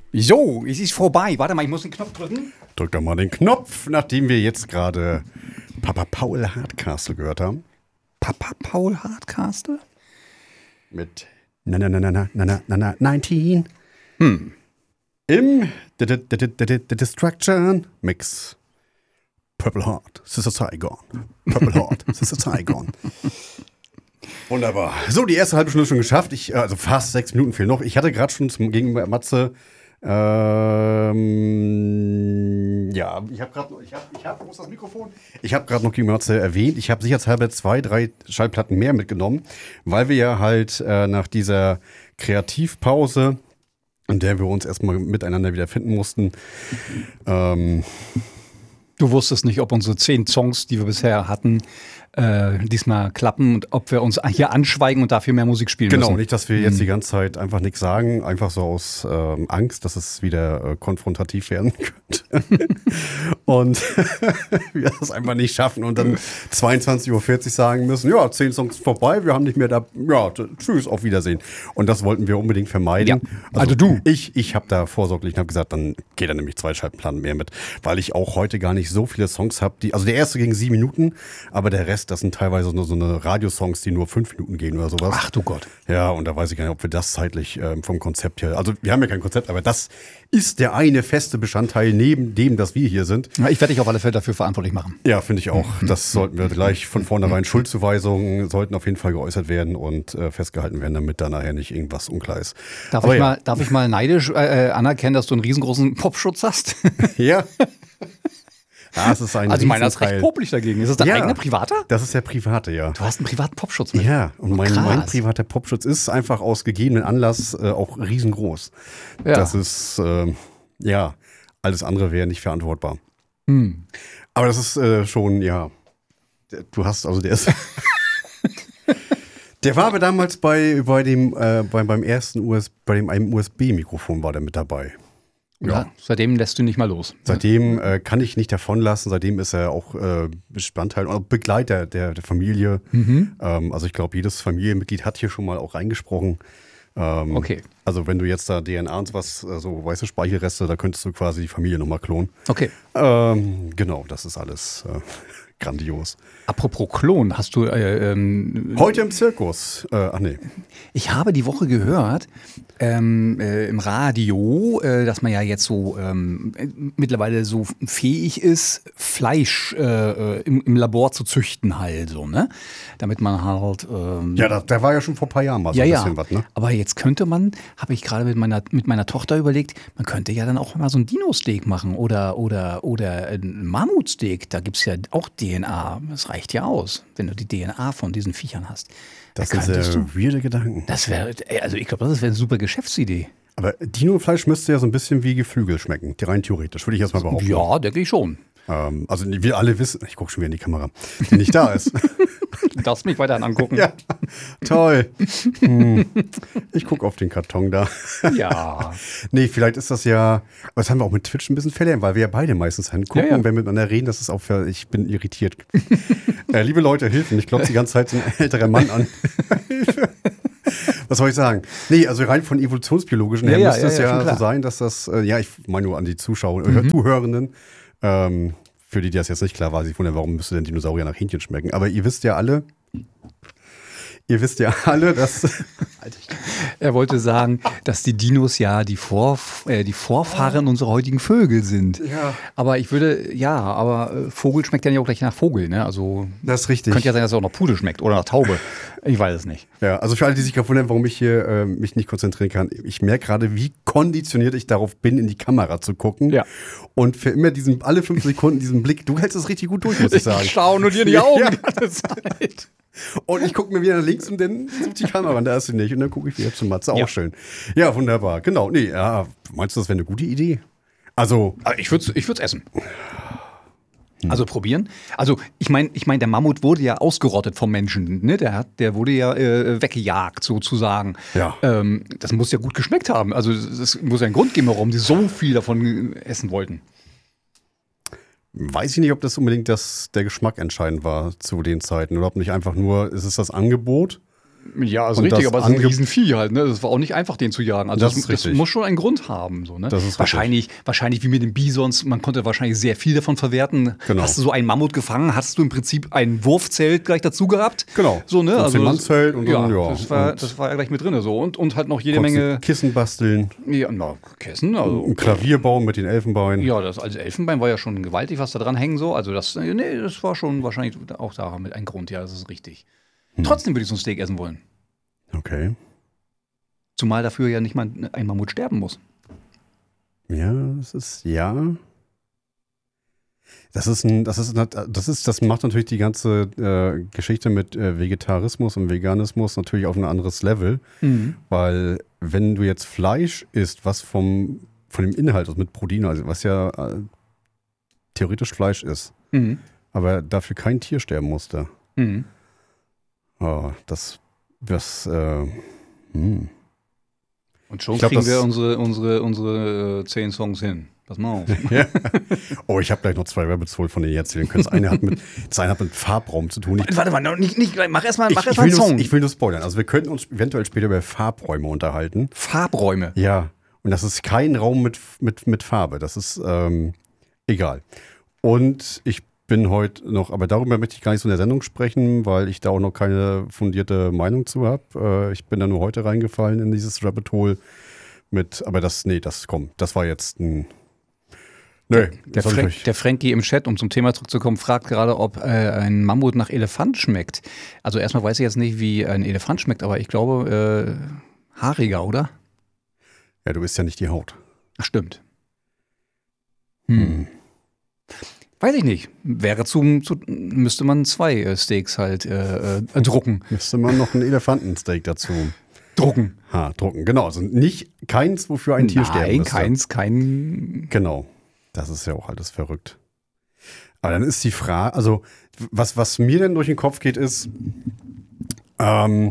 So, es ist vorbei. Warte mal, ich muss den Knopf drücken. Drück doch mal den Knopf, nachdem wir jetzt gerade Papa Paul Hardcastle gehört haben. Papa Paul Hardcastle? Mit 19. Im Destruction Mix. Purple Heart, Sister Saigon. Purple Heart, Sister Saigon. Wunderbar. So, die erste halbe Stunde schon geschafft. Also fast 6 Minuten fehlen noch. Ich hatte gerade schon gegen Matze. Ja, ich habe gerade, wo ist das Mikrofon? Ich habe gerade noch gegen Matze erwähnt. Ich habe sicherheitshalber 2, 3 Schallplatten mehr mitgenommen, weil wir ja halt nach dieser Kreativpause, in der wir uns erstmal miteinander wieder finden mussten, Du wusstest nicht, ob unsere 10 Songs, die wir bisher hatten, diesmal klappen und ob wir uns hier anschweigen und dafür mehr Musik spielen müssen. Genau, nicht, dass wir jetzt die ganze Zeit einfach nichts sagen, einfach so aus Angst, dass es wieder konfrontativ werden könnte. Und wir das einfach nicht schaffen und dann 22:40 Uhr sagen müssen, ja, 10 Songs vorbei, wir haben nicht mehr da, ja, tschüss, auf Wiedersehen. Und das wollten wir unbedingt vermeiden. Ja. Also du. Ich habe da vorsorglich und habe gesagt, dann geht da nämlich 2 Schallplatten mehr mit, weil ich auch heute gar nicht so viele Songs habe, also der erste ging 7 Minuten, aber der Rest, das sind teilweise nur so eine Radiosongs, die nur 5 Minuten gehen oder sowas. Ach du Gott. Ja, und da weiß ich gar nicht, ob wir das zeitlich vom Konzept her, also wir haben ja kein Konzept, aber das ist der eine feste Bestandteil neben dem, dass wir hier sind. Ja, ich werde dich auf alle Fälle dafür verantwortlich machen. Ja, finde ich auch. Das sollten wir gleich von vornherein, Schuldzuweisungen sollten auf jeden Fall geäußert werden und festgehalten werden, damit da nachher nicht irgendwas unklar ist. Darf ich mal neidisch anerkennen, dass du einen riesengroßen Popschutz hast? Ja. Das ist ein also meiner ist recht popelig dagegen. Ist das dein eigener privater? Das ist der private, ja. Du hast einen privaten Popschutz mit? Ja, und mein privater Popschutz ist einfach aus gegebenen Anlass auch riesengroß. Ja. Das ist, ja, alles andere wäre nicht verantwortbar. Aber das ist schon, ja, du hast, also der ist... Der war aber damals beim ersten einem USB-Mikrofon war der mit dabei. Ja, seitdem lässt du nicht mal los. Seitdem kann ich nicht davon lassen. Seitdem ist er auch Bestandteil und Begleiter der Familie. Also ich glaube, jedes Familienmitglied hat hier schon mal auch reingesprochen. Okay. Also wenn du jetzt da DNA und sowas, so weiße Speichelreste, da könntest du quasi die Familie nochmal klonen. Okay. Genau, das ist alles grandios. Apropos Klon, hast du... Heute im Zirkus. Ach nee. Ich habe die Woche gehört im Radio, dass man ja jetzt so mittlerweile so fähig ist, Fleisch im Labor zu züchten halt so, ne? Damit man halt... ja, da war ja schon vor ein paar Jahren mal so ein bisschen was, ne? Aber jetzt könnte man, habe ich gerade mit meiner Tochter überlegt, man könnte ja dann auch mal so ein Dino-Steak machen oder ein Mammutsteak. Da gibt es ja auch DNA. Das reicht ja aus, wenn du die DNA von diesen Viechern hast. Das sind sehr weirde Gedanken. Das wäre, also ich glaube, das wäre eine super Geschäftsidee. Aber Dino-Fleisch müsste ja so ein bisschen wie Geflügel schmecken, rein theoretisch, würde ich erstmal behaupten. Ja, denke ich schon. Also wir alle wissen, ich gucke schon wieder in die Kamera, die nicht da ist. Du darfst mich weiterhin angucken. Ja, toll. Ich gucke auf den Karton da. Ja. Nee, vielleicht ist das ja, das haben wir auch mit Twitch ein bisschen verlernt, weil wir ja beide meistens hingucken, wenn wir miteinander reden, das ist auch für, ich bin irritiert. Liebe Leute, Hilfen, ich klopfe die ganze Zeit so ein älterer Mann an. Was soll ich sagen? Nee, also rein von evolutionsbiologischen her müsste es ja so sein, dass das, ich meine nur an die Zuschauer, Zuhörenden, für die das jetzt nicht klar war, sich wundern, warum müsste denn Dinosaurier nach Hähnchen schmecken. Aber ihr wisst ja alle, dass... Er wollte sagen, dass die Dinos ja die Vorfahren unserer heutigen Vögel sind. Ja. Aber Vogel schmeckt ja nicht auch gleich nach Vogel, ne? Also das ist richtig. Könnte ja sein, dass es auch nach Pudel schmeckt oder nach Taube. Ich weiß es nicht. Ja, also für alle, die sich gerade wundern, warum ich hier mich nicht konzentrieren kann, ich merke gerade, wie konditioniert ich darauf bin, in die Kamera zu gucken. Ja. Und für immer alle 5 Sekunden diesen Blick, du hältst das richtig gut durch, muss ich sagen. Ich schaue nur dir in die Augen die ganze Zeit. Und ich gucke mir wieder nach links und dann sucht die Kamera und da ist sie nicht. Und dann gucke ich wieder zu Matze. Auch schön. Ja, wunderbar. Genau. Nee, ja, meinst du, das wäre eine gute Idee? Also. Ich würde es essen. Also probieren. Also ich meine, der Mammut wurde ja ausgerottet vom Menschen. Ne? Der wurde ja weggejagt sozusagen. Ja. Das muss ja gut geschmeckt haben. Also es muss ja einen Grund geben, warum die so viel davon essen wollten. Weiß ich nicht, ob das unbedingt der Geschmack entscheidend war zu den Zeiten oder ob nicht einfach nur, ist es das Angebot? Ja, also richtig, aber es ist ein Riesenvieh halt, ne? Das war auch nicht einfach, den zu jagen. Also das muss schon einen Grund haben, so, ne? Das ist wahrscheinlich wie mit den Bisons, man konnte wahrscheinlich sehr viel davon verwerten. Genau. Hast du so einen Mammut gefangen, hast du im Prinzip ein Wurfzelt gleich dazu gehabt. Genau. So, ne? Also Mannsfeld und ja, dann, ja. Das war ja gleich mit drin, so. Und halt noch jede Menge Kissen basteln. Ja, Kissen, also. Ein Klavier bauen mit den Elfenbeinen. Ja, das als Elfenbein war ja schon gewaltig, was da dran hängen so. Also das war schon wahrscheinlich auch da mit ein Grund, ja, das ist richtig. Trotzdem würde ich so ein Steak essen wollen. Okay. Zumal dafür ja nicht mal ein Mammut sterben muss. Ja, das macht natürlich die ganze Geschichte mit Vegetarismus und Veganismus natürlich auf ein anderes Level. Weil wenn du jetzt Fleisch isst, was von dem Inhalt, also mit Protein, also was ja theoretisch Fleisch ist, aber dafür kein Tier sterben musste. Oh, Und schon kriegen wir unsere 10 Songs hin. Pass mal auf. Ja. Oh, ich habe gleich noch 2 Rabbits Hole von denen erzählen können. Das eine hat mit Farbraum zu tun. Warte mal, mach erst mal einen Song. Ich will nur spoilern. Also wir könnten uns eventuell später über Farbräume unterhalten. Farbräume? Ja. Und das ist kein Raum mit Farbe. Das ist egal. Und ich bin heute noch, aber darüber möchte ich gar nicht so in der Sendung sprechen, weil ich da auch noch keine fundierte Meinung zu habe. Ich bin da nur heute reingefallen in dieses Rabbit Hole das war jetzt ein. Nö. Der Frankie im Chat, um zum Thema zurückzukommen, fragt gerade, ob ein Mammut nach Elefant schmeckt. Also erstmal weiß ich jetzt nicht, wie ein Elefant schmeckt, aber ich glaube, haariger, oder? Ja, du isst ja nicht die Haut. Ach, stimmt. Weiß ich nicht. Müsste man 2 Steaks halt drucken. Müsste man noch ein Elefantensteak dazu drucken. Drucken, genau. Also keins, wofür ein Tier sterben müsste. Kein. Genau. Das ist ja auch alles verrückt. Aber dann ist die Frage, also was mir denn durch den Kopf geht, ist, ja,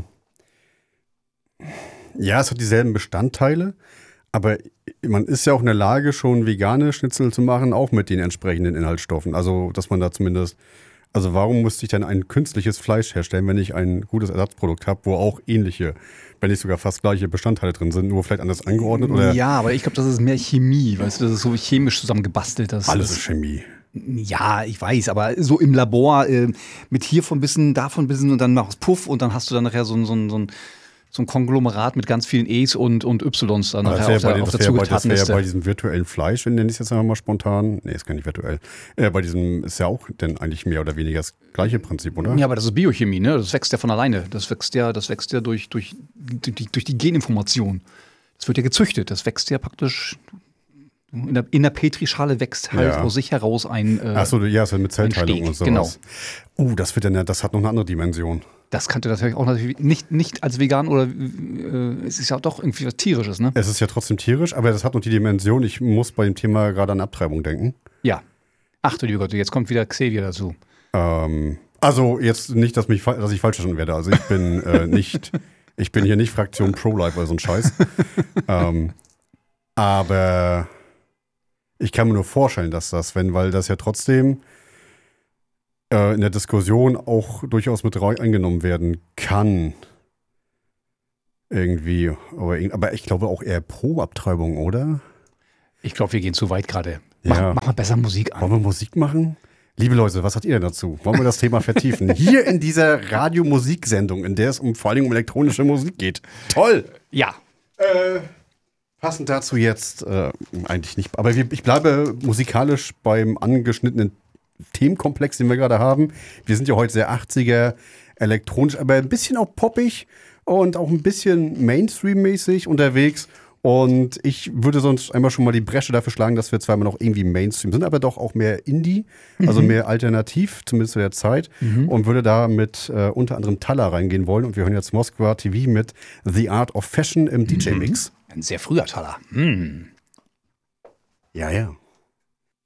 es hat dieselben Bestandteile, aber man ist ja auch in der Lage, schon vegane Schnitzel zu machen, auch mit den entsprechenden Inhaltsstoffen. Also, dass man da zumindest, also warum müsste ich denn ein künstliches Fleisch herstellen, wenn ich ein gutes Ersatzprodukt habe, wo auch ähnliche, wenn nicht sogar fast gleiche Bestandteile drin sind, nur vielleicht anders angeordnet? Oder? Ja, aber ich glaube, das ist mehr Chemie, weißt du, das ist so chemisch zusammengebastelt. Alles ist Chemie. Ja, ich weiß, aber so im Labor mit hiervon ein bisschen, davon ein bisschen und dann machst Puff und dann hast du dann nachher so ein Konglomerat mit ganz vielen E's und Y's dann nachher auf der Zugetatenliste. Das wäre ja bei diesem virtuellen Fleisch, wenn nenne ich es jetzt einfach mal spontan. Nee, ist gar nicht virtuell. Bei diesem ist ja auch denn eigentlich mehr oder weniger das gleiche Prinzip, oder? Ja, aber das ist Biochemie, ne? Das wächst ja von alleine. Das wächst ja durch die Geninformation. Das wird ja gezüchtet. Das wächst ja praktisch in der Petrischale wächst halt aus sich heraus ein Achso, ja, ist ja mit Zellteilung und sowas. Genau. Das hat noch eine andere Dimension. Das kannte natürlich auch nicht als vegan oder es ist ja doch irgendwie was Tierisches, ne? Es ist ja trotzdem tierisch, aber das hat noch die Dimension, ich muss bei dem Thema gerade an Abtreibung denken. Ja. Ach du lieber Gott, jetzt kommt wieder Xavier dazu. Also jetzt nicht, dass ich falsch verstanden werde. Also ich bin hier nicht Fraktion Pro-Life oder so ein Scheiß. Aber ich kann mir nur vorstellen, dass weil das ja trotzdem in der Diskussion auch durchaus mit eingenommen werden kann. Irgendwie. Aber ich glaube auch eher pro Abtreibung, oder? Ich glaube, wir gehen zu weit gerade. Ja. Mach mal besser Musik an. Wollen wir Musik machen? Liebe Leute, was habt ihr denn dazu? Wollen wir das Thema vertiefen? Hier in dieser Radiomusiksendung, in der es vor allem um elektronische Musik geht. Toll! Ja. Passend dazu jetzt eigentlich nicht. Aber ich bleibe musikalisch beim angeschnittenen Themenkomplex, den wir gerade haben. Wir sind ja heute sehr 80er, elektronisch, aber ein bisschen auch poppig und auch ein bisschen Mainstream-mäßig unterwegs. Und ich würde sonst einmal schon mal die Bresche dafür schlagen, dass wir zwar immer noch irgendwie Mainstream sind, aber doch auch mehr Indie, also mehr alternativ, zumindest zu der Zeit. Und würde da mit unter anderem Talla reingehen wollen. Und wir hören jetzt Moskwa TV mit The Art of Fashion im DJ-Mix. Ein sehr früher Talla. Ja, ja.